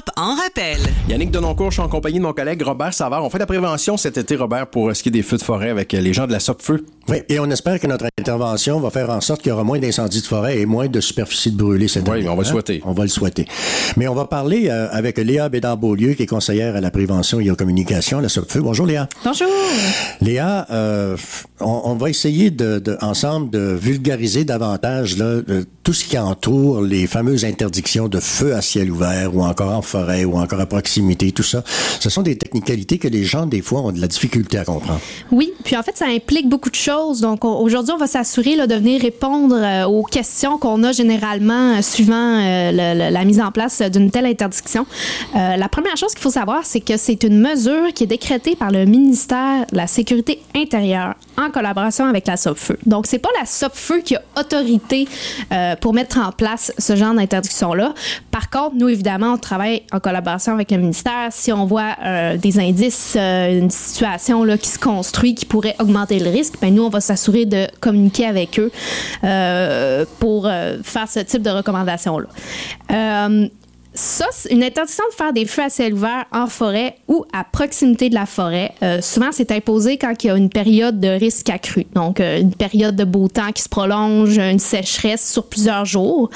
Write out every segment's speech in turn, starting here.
en rappel. Yannick Denoncourt, je suis en compagnie de mon collègue Robert Savard. On fait de la prévention cet été, Robert, pour ce qui est des feux de forêt avec les gens de la SOPFEU. Oui, et on espère que notre intervention va faire en sorte qu'il y aura moins d'incendies de forêt et moins de superficie de brûlée cette année. Oui, on va le souhaiter. On va le souhaiter. Mais on va parler avec Léa Bédard-Beaulieu, qui est conseillère à la prévention et aux communications à la SOPFEU. Bonjour, Léa. Bonjour. Léa, on va essayer ensemble de vulgariser davantage là, tout ce qui entoure les fameuses interdictions de feu à ciel ouvert ou encore en forêt ou encore à proximité, tout ça. Ce sont des technicalités que les gens, des fois, ont de la difficulté à comprendre. Oui, puis en fait, ça implique beaucoup de choses. Donc, aujourd'hui, on va s'assurer là, de venir répondre aux questions qu'on a généralement suivant la mise en place d'une telle interdiction. La première chose qu'il faut savoir, c'est que c'est une mesure qui est décrétée par le ministère de la Sécurité intérieure en collaboration avec la SOPFEU. Donc, c'est pas la SOPFEU qui a autorité pour mettre en place ce genre d'interdiction-là. Par contre, nous, évidemment, on travaille en collaboration avec le ministère. Si on voit des indices, une situation là, qui se construit, qui pourrait augmenter le risque, bien, nous, on va s'assurer de communiquer avec eux pour faire ce type de recommandation-là. Ça, c'est une interdiction de faire des feux à ciel ouvert en forêt ou à proximité de la forêt. Souvent, c'est imposé quand il y a une période de risque accru. Donc, une période de beau temps qui se prolonge, une sécheresse sur plusieurs jours.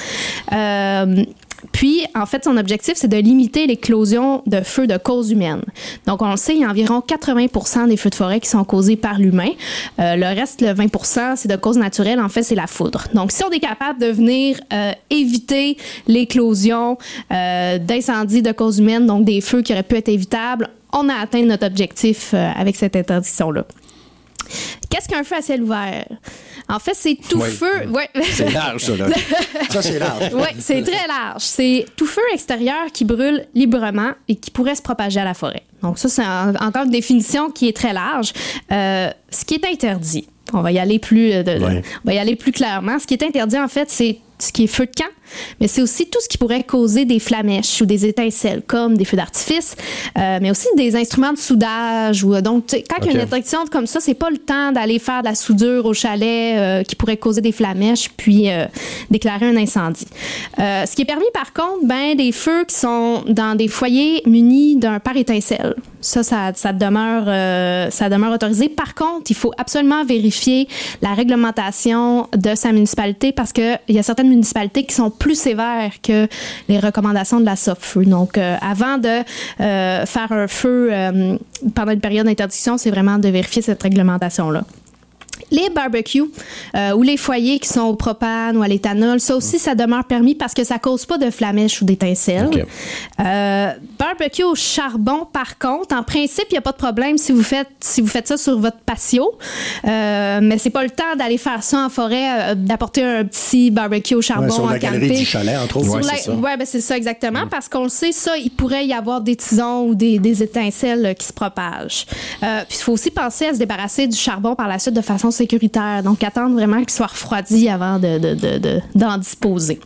Puis, en fait, son objectif, c'est de limiter l'éclosion de feux de cause humaine. Donc, on le sait, il y a environ 80% des feux de forêt qui sont causés par l'humain. Le reste, le 20%, c'est de cause naturelle. En fait, c'est la foudre. Donc, si on est capable de venir éviter l'éclosion d'incendies de cause humaine, donc des feux qui auraient pu être évitables, on a atteint notre objectif avec cette interdiction-là. Qu'est-ce qu'un feu à ciel ouvert? En fait, c'est tout feu... Ouais. C'est large, ça, là. Ça, c'est large. Oui, c'est très large. C'est tout feu extérieur qui brûle librement et qui pourrait se propager à la forêt. Donc ça, c'est encore une définition qui est très large. Ce qui est interdit, on va y aller plus clairement. Ce qui est interdit, en fait, c'est ce qui est feu de camp, mais c'est aussi tout ce qui pourrait causer des flamèches ou des étincelles, comme des feux d'artifice, mais aussi des instruments de soudage. Donc, quand il y a une interdiction comme ça, c'est pas le temps d'aller faire de la soudure au chalet qui pourrait causer des flamèches, puis déclarer un incendie. Ce qui est permis, par contre, des feux qui sont dans des foyers munis d'un pare-étincelle. Ça demeure autorisé. Par contre, il faut absolument vérifier la réglementation de sa municipalité parce qu'il y a certaines municipalités qui sont plus sévères que les recommandations de la SOPFEU. Donc, avant de faire un feu pendant une période d'interdiction, c'est vraiment de vérifier cette réglementation-là. Les barbecues ou les foyers qui sont au propane ou à l'éthanol, ça aussi, ça demeure permis parce que ça cause pas de flamèches ou d'étincelles. Okay. Barbecue au charbon, par contre, en principe, il n'y a pas de problème si vous faites ça sur votre patio, mais c'est pas le temps d'aller faire ça en forêt, d'apporter un petit barbecue au charbon sur la en galerie du chalet, entre autres. C'est ça, exactement, parce qu'on le sait, ça, il pourrait y avoir des tisons ou des étincelles qui se propagent. Puis il faut aussi penser à se débarrasser du charbon par la suite de façon sécuritaire. Donc, attendre vraiment qu'il soit refroidi avant d'en disposer.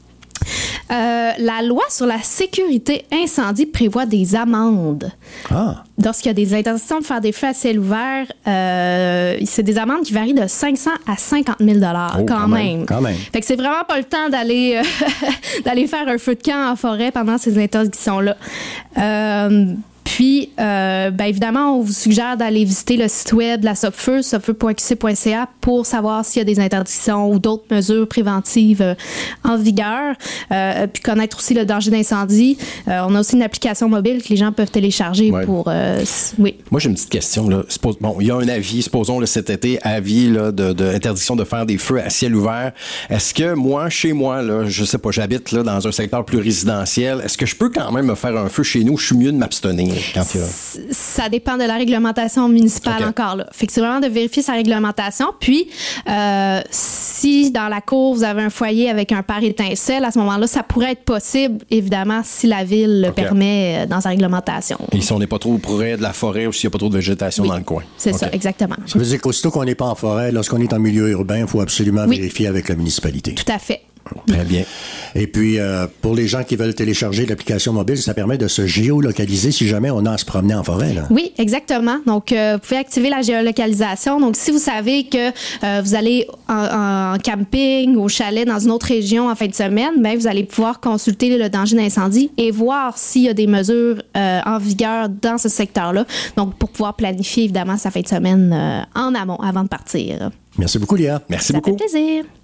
La loi sur la sécurité incendie prévoit des amendes. Lorsqu'il y a des interdictions de faire des feux à ciel ouvert, c'est des amendes qui varient de 500 à 50 000 quand même. Fait que c'est vraiment pas le temps d'aller faire un feu de camp en forêt pendant ces interdictions-là. Puis, évidemment, on vous suggère d'aller visiter le site web de la SOPFEU, sopfeu.qc.ca, pour savoir s'il y a des interdictions ou d'autres mesures préventives en vigueur. Puis connaître aussi le danger d'incendie. On a aussi une application mobile que les gens peuvent télécharger pour... oui. Moi, j'ai une petite question. Là. Il y a un avis, supposons cet été, avis là, d'interdiction de faire des feux à ciel ouvert. Est-ce que moi, chez moi, là, je sais pas, j'habite là, dans un secteur plus résidentiel, est-ce que je peux quand même me faire un feu chez nous? Je suis mieux de m'abstenir. Ça dépend de la réglementation municipale encore là. Fait que c'est vraiment de vérifier sa réglementation. Puis, si dans la cour, vous avez un foyer avec un pare-étincelle, à ce moment-là, ça pourrait être possible, évidemment, si la ville le permet dans sa réglementation. Et si on n'est pas trop près de la forêt ou s'il n'y a pas trop de végétation dans le coin. C'est ça, exactement. Ça veut dire qu'aussitôt qu'on n'est pas en forêt, lorsqu'on est en milieu urbain, il faut absolument vérifier avec la municipalité. Tout à fait. Très bien. Et puis, pour les gens qui veulent télécharger l'application mobile, ça permet de se géolocaliser si jamais on a à se promener en forêt, là. Oui, exactement. Donc, vous pouvez activer la géolocalisation. Donc, si vous savez que vous allez en camping, au chalet, dans une autre région en fin de semaine, bien, vous allez pouvoir consulter le danger d'incendie et voir s'il y a des mesures en vigueur dans ce secteur-là. Donc, pour pouvoir planifier, évidemment, sa fin de semaine en amont, avant de partir. Merci beaucoup, Léa. Merci beaucoup. Ça fait plaisir.